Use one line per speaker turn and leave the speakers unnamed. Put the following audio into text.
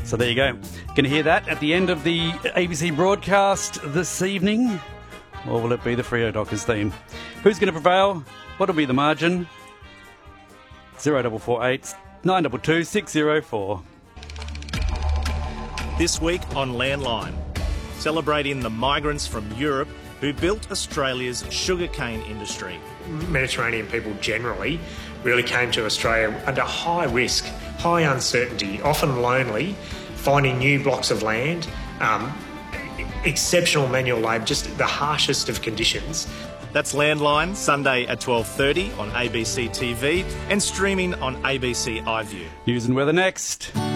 So there you go. Going to hear that at the end of the ABC broadcast this evening. Or will it be the Freo Dockers theme? Who's going to prevail? What will be the margin? 0448 922 604.
This week on Landline, celebrating the migrants from Europe who built Australia's sugarcane industry.
Mediterranean people generally really came to Australia under high risk, high uncertainty, often lonely, finding new blocks of land, exceptional manual labour, just the harshest of conditions.
That's Landline, Sunday at 12:30 on ABC TV and streaming on ABC iView.
News and weather next.